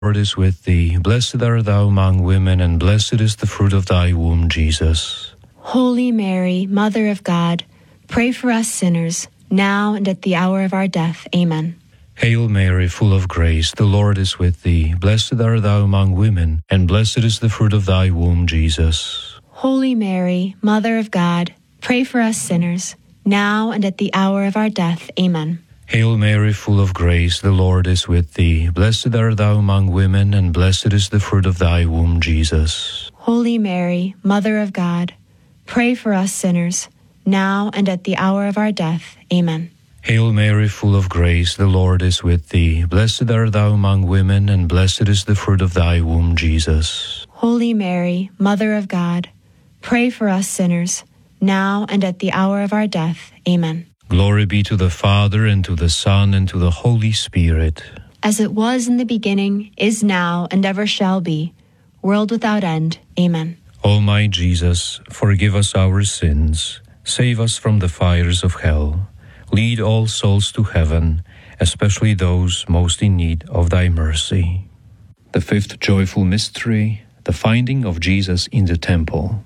Lord is with thee. Blessed art thou among women, and blessed is the fruit of thy womb, Jesus. Holy Mary, Mother of God, pray for us sinners, now and at the hour of our death. Amen. Hail Mary, full of grace, the Lord is with thee. Blessed art thou among women, and blessed is the fruit of thy womb, Jesus. Holy Mary, Mother of God, pray for us sinners, now and at the hour of our death. Amen. Hail Mary, full of grace, the Lord is with thee. Blessed art thou among women, and blessed is the fruit of thy womb, Jesus. Holy Mary, Mother of God, pray for us sinners, now and at the hour of our death. Amen. Hail Mary, full of grace, the Lord is with thee. Blessed art thou among women, and blessed is the fruit of thy womb, Jesus. Holy Mary, Mother of God, pray for us sinners, now and at the hour of our death. Amen. Glory be to the Father, and to the Son, and to the Holy Spirit. As it was in the beginning, is now, and ever shall be, world without end. Amen. O my Jesus, forgive us our sins, save us from the fires of hell, lead all souls to heaven, especially those most in need of thy mercy. The fifth joyful mystery, the finding of Jesus in the temple.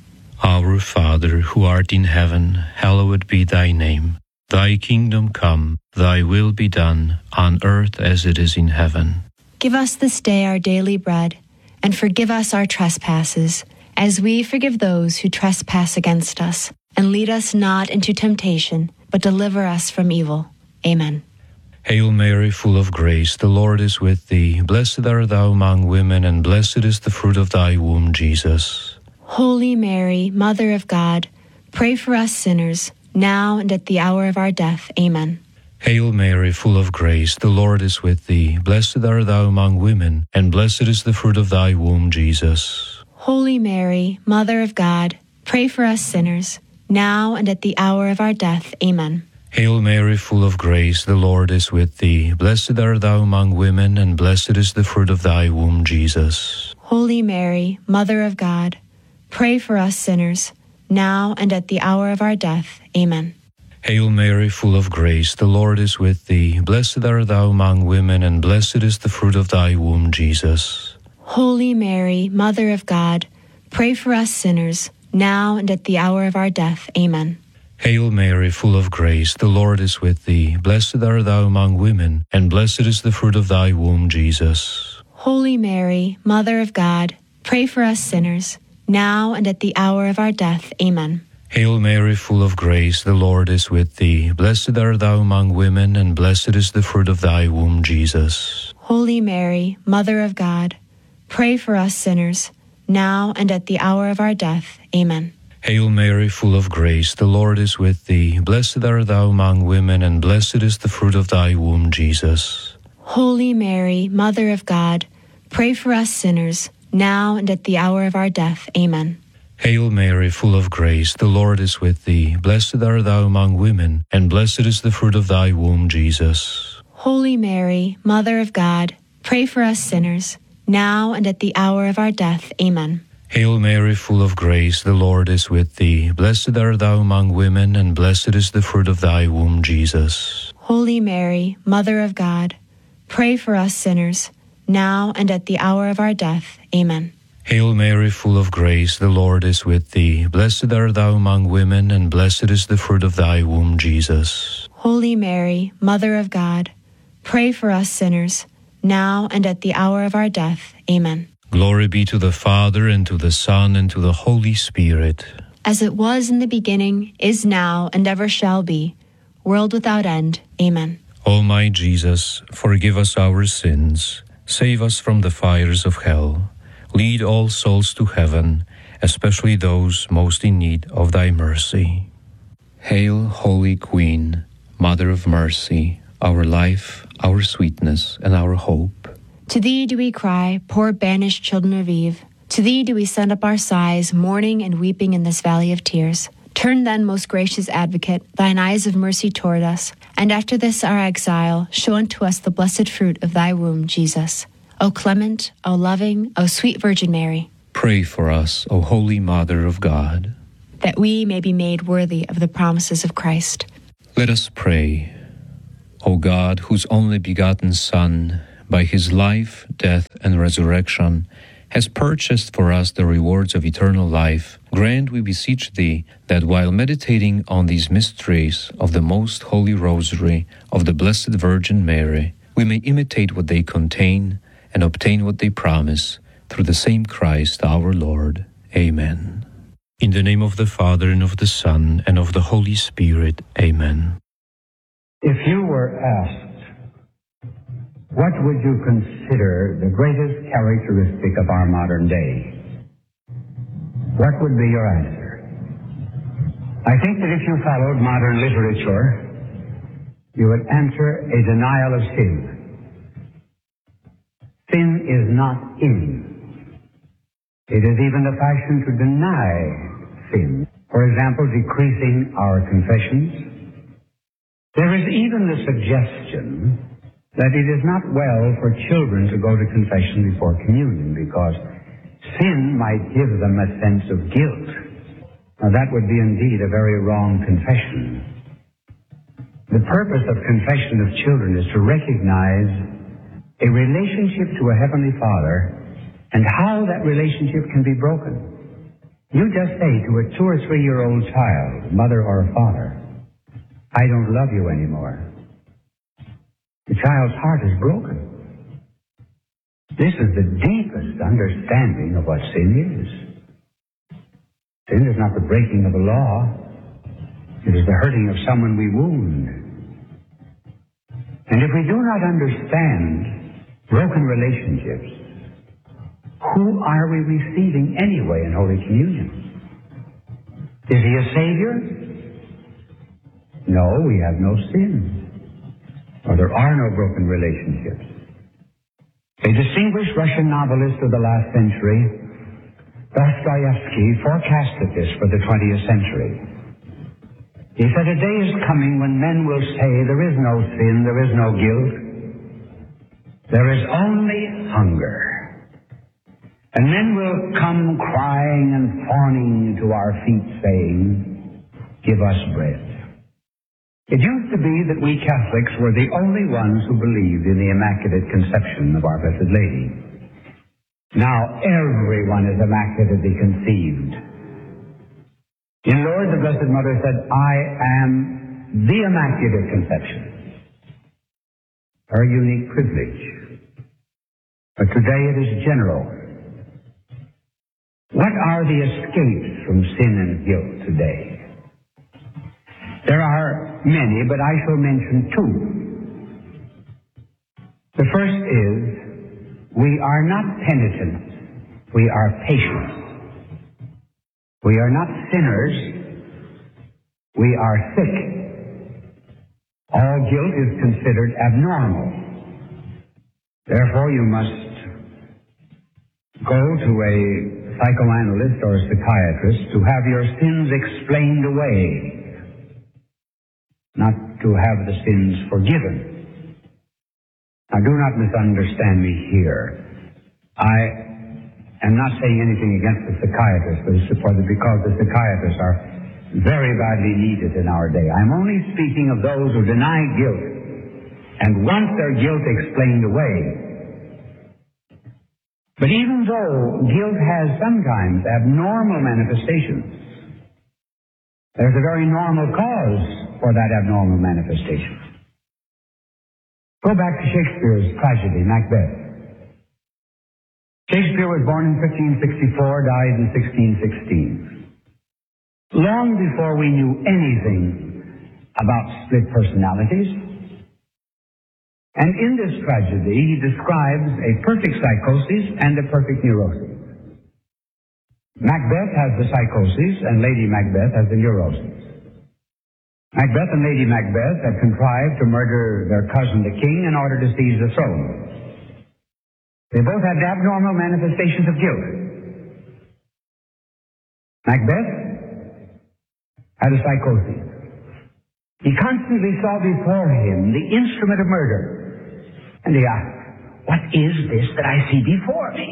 Our Father, who art in heaven, hallowed be thy name. Thy kingdom come, thy will be done, on earth as it is in heaven. Give us this day our daily bread, and forgive us our trespasses, as we forgive those who trespass against us. And lead us not into temptation, but deliver us from evil. Amen. Hail Mary, full of grace, the Lord is with thee. Blessed art thou among women, and blessed is the fruit of thy womb, Jesus. Holy Mary, Mother of God, pray for us sinners, now and at the hour of our death. Amen. Hail Mary, full of grace, the Lord is with thee. Blessed art thou among women, and blessed is the fruit of thy womb, Jesus. Holy Mary, Mother of God, pray for us sinners, now and at the hour of our death. Amen. Hail Mary, full of grace, the Lord is with thee. Blessed art thou among women, and blessed is the fruit of thy womb, Jesus. Holy Mary, Mother of God, pray for us sinners, now and at the hour of our death. Amen. Hail Mary, full of grace, the Lord is with thee. Blessed art thou among women, and blessed is the fruit of thy womb, Jesus. Holy Mary, Mother of God, pray for us sinners, now and at the hour of our death. Amen. Hail Mary, full of grace, the Lord is with thee. Blessed art thou among women, and blessed is the fruit of thy womb, Jesus. Holy Mary, Mother of God, pray for us sinners, now and at the hour of our death. Amen. Hail Mary, full of grace, the Lord is with thee. Blessed art thou among women, and blessed is the fruit of thy womb, Jesus. Holy Mary, Mother of God, pray for us sinners, now and at the hour of our death. Amen. Hail Mary, full of grace, the Lord is with thee. Blessed art thou among women, and blessed is the fruit of thy womb, Jesus. Holy Mary, Mother of God, pray for us sinners, now and at the hour of our death. Amen. Hail Mary, full of grace, the Lord is with thee. Blessed art thou among women, and blessed is the fruit of thy womb, Jesus. Holy Mary, Mother of God, pray for us sinners, now and at the hour of our death. Amen. Hail Mary, full of grace, the Lord is with thee. Blessed art thou among women, and blessed is the fruit of thy womb, Jesus. Holy Mary, Mother of God, pray for us sinners, now and at the hour of our death. Amen. Hail Mary, full of grace, the Lord is with thee. Blessed art thou among women, and blessed is the fruit of thy womb, Jesus. Holy Mary, Mother of God, pray for us sinners, now and at the hour of our death. Amen. Glory be to the Father, and to the Son, and to the Holy Spirit. As it was in the beginning, is now, and ever shall be, world without end. Amen. O my Jesus, forgive us our sins, save us from the fires of hell, lead all souls to heaven, especially those most in need of thy mercy. Hail, Holy Queen, Mother of Mercy, our life, our sweetness, and our hope. To thee do we cry, poor banished children of Eve. To thee do we send up our sighs, mourning and weeping in this valley of tears. Turn then, most gracious Advocate, thine eyes of mercy toward us, and after this our exile, show unto us the blessed fruit of thy womb, Jesus. O clement, O loving, O sweet Virgin Mary, pray for us, O Holy Mother of God, that we may be made worthy of the promises of Christ. Let us pray. O God, whose only begotten Son, by his life, death, and resurrection, has purchased for us the rewards of eternal life, grant, we beseech thee, that while meditating on these mysteries of the most holy Rosary of the Blessed Virgin Mary, we may imitate what they contain and obtain what they promise, through the same Christ our Lord. Amen. In the name of the Father, and of the Son, and of the Holy Spirit. Amen. If you were asked, what would you consider the greatest characteristic of our modern day? What would be your answer? I think that if you followed modern literature, you would answer a denial of sin. Sin is not in. It is even the fashion to deny sin. For example, decreasing our confessions. There is even the suggestion that it is not well for children to go to confession before communion because sin might give them a sense of guilt. Now that would be indeed a very wrong confession. The purpose of confession of children is to recognize a relationship to a Heavenly Father and how that relationship can be broken. You just say to a 2 or 3-year-old child, mother or father, I don't love you anymore. The child's heart is broken. This is the deepest understanding of what sin is. Sin is not the breaking of the law. It is the hurting of someone we wound. And if we do not understand broken relationships, who are we receiving anyway in Holy Communion? Is he a Savior? No, we have no sin. Or there are no broken relationships. A distinguished Russian novelist of the last century, Dostoevsky, forecasted this for the 20th century. He said, a day is coming when men will say there is no sin, there is no guilt. There is only hunger. And men will come crying and fawning to our feet saying, give us bread. It used to be that we Catholics were the only ones who believed in the Immaculate Conception of our Blessed Lady. Now everyone is immaculately conceived. In Lourdes, the Blessed Mother said, I am the Immaculate Conception. Her unique privilege. But today it is general. What are the escapes from sin and guilt today? There are many, but I shall mention 2. The first is, we are not penitent, we are patient. We are not sinners, we are sick. All guilt is considered abnormal. Therefore, you must go to a psychoanalyst or a psychiatrist to have your sins explained away, not to have the sins forgiven. Now, do not misunderstand me here. I am not saying anything against the psychiatrists, because the psychiatrists are very badly needed in our day. I'm only speaking of those who deny guilt and want their guilt explained away. But even though guilt has sometimes abnormal manifestations, there's a very normal cause for that abnormal manifestation. Go back to Shakespeare's tragedy, Macbeth. Shakespeare was born in 1564, died in 1616. Long before we knew anything about split personalities. And in this tragedy, he describes a perfect psychosis and a perfect neurosis. Macbeth has the psychosis, and Lady Macbeth has the neurosis. Macbeth and Lady Macbeth had contrived to murder their cousin the king in order to seize the throne. They both had abnormal manifestations of guilt. Macbeth had a psychosis. He constantly saw before him the instrument of murder. And he asked, what is this that I see before me?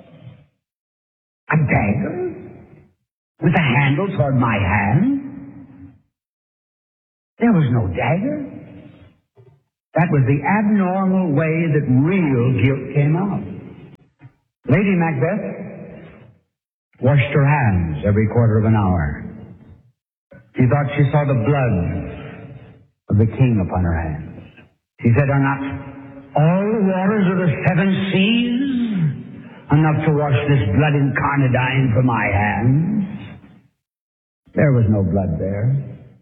A dagger? With a handle toward my hand? There was no dagger. That was the abnormal way that real guilt came out. Lady Macbeth washed her hands every quarter of an hour. She thought she saw the blood of the king upon her hands. She said, "Are not all the waters of the seven seas enough to wash this blood incarnadine from my hands?" There was no blood there.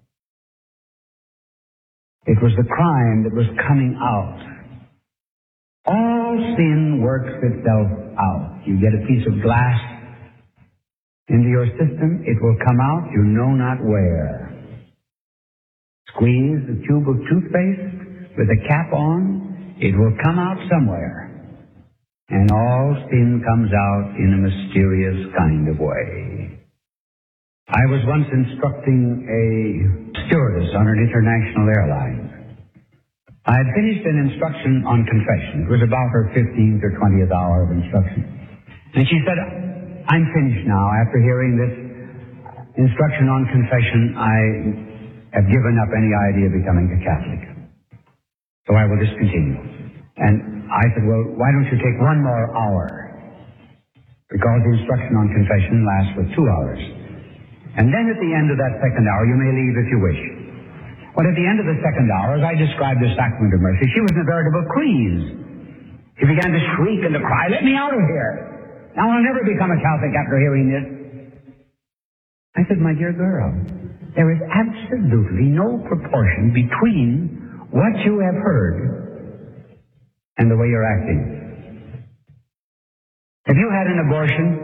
It was the crime that was coming out. All sin works itself out. You get a piece of glass into your system, it will come out you know not where. Squeeze a tube of toothpaste with a cap on, it will come out somewhere. And all sin comes out in a mysterious kind of way. I was once instructing a stewardess on an international airline. I had finished an instruction on confession. It was about her 15th or 20th hour of instruction. And she said, "I'm finished now. After hearing this instruction on confession, I have given up any idea of becoming a Catholic. So I will discontinue." And I said, "Well, why don't you take one more hour?" Because the instruction on confession lasts for 2 hours. And then at the end of that second hour, you may leave if you wish. Well, at the end of the second hour, as I described the sacrament of mercy, she was in a veritable craze. She began to shriek and to cry, "Let me out of here! Now I'll never become a Catholic after hearing this." I said, "My dear girl, there is absolutely no proportion between what you have heard and the way you're acting. Have you had an abortion?"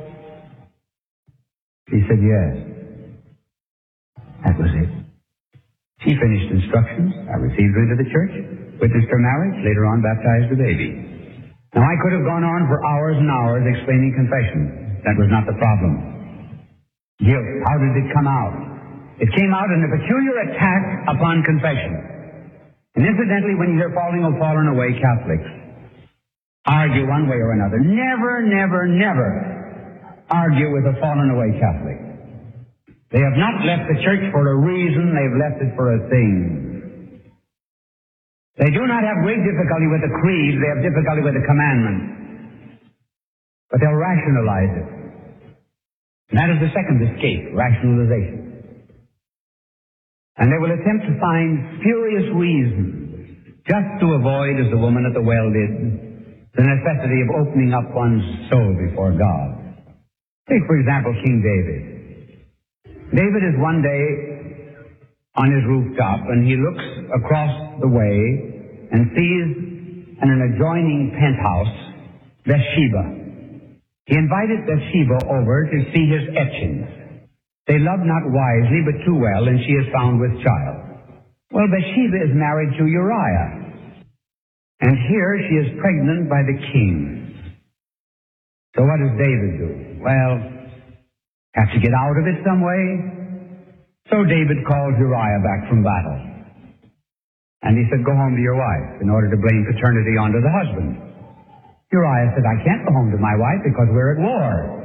She said, "Yes." That was it. She finished instructions. I received her into the church, witnessed her marriage, later on baptized the baby. Now, I could have gone on for hours and hours explaining confession. That was not the problem. Guilt, how did it come out? It came out in a peculiar attack upon confession. And incidentally, when you hear falling or fallen away Catholics argue one way or another, never, never, never argue with a fallen away Catholic. They have not left the church for a reason, they've left it for a thing. They do not have great difficulty with the creed, they have difficulty with the commandment. But they'll rationalize it. And that is the second escape, rationalization. And they will attempt to find spurious reasons just to avoid, as the woman at the well did, the necessity of opening up one's soul before God. Take, for example, King David. David is one day on his rooftop, and he looks across the way and sees in an adjoining penthouse Bathsheba. He invited Bathsheba over to see his etchings. They love not wisely, but too well, and she is found with child. Well, Bathsheba is married to Uriah, and here she is pregnant by the king. So what does David do? Well, have to get out of it some way. So David called Uriah back from battle. And he said, "Go home to your wife," in order to blame paternity onto the husband. Uriah said, "I can't go home to my wife because we're at war."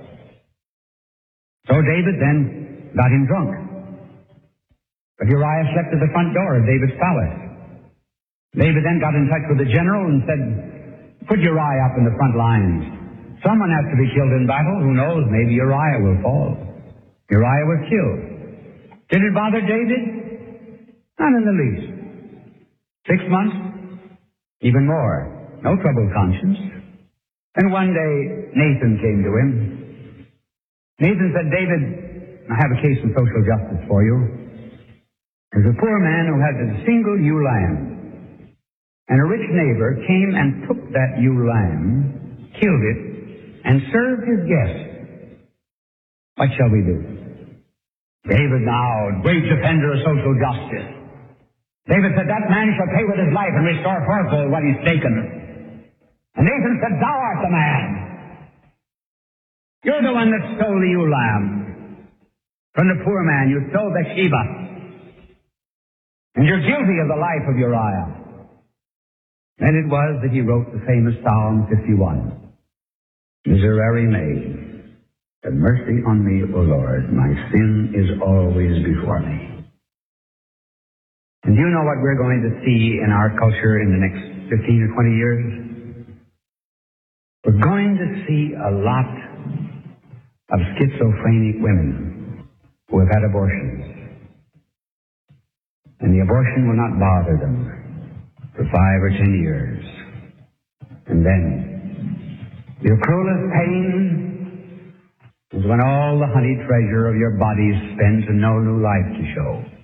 So David then got him drunk. But Uriah slept at the front door of David's palace. David then got in touch with the general and said, "Put Uriah up in the front lines. Someone has to be killed in battle. Who knows? Maybe Uriah will fall." Uriah was killed. Did it bother David? Not in the least. 6 months? Even more. No troubled conscience. And one day, Nathan came to him. Nathan said, "David, I have a case of social justice for you. There's a poor man who has a single ewe lamb. And a rich neighbor came and took that ewe lamb, killed it, and served his guest. What shall we do?" David now, great defender of social justice. David said, "That man shall pay with his life and restore fourfold what he's taken." And Nathan said, "Thou art the man. You're the one that stole the ewe lamb from the poor man. You stole Bathsheba. And you're guilty of the life of Uriah." Then it was that he wrote the famous Psalm 51. "Miserere mei, have mercy on me, O Lord. My sin is always before me." And do you know what we're going to see in our culture in the next 15 or 20 years? We're going to see a lot of schizophrenic women who have had abortions. And the abortion will not bother them for 5 or 10 years. And then, your cruelest pain is when all the honeyed treasure of your body is spent and no new life to show.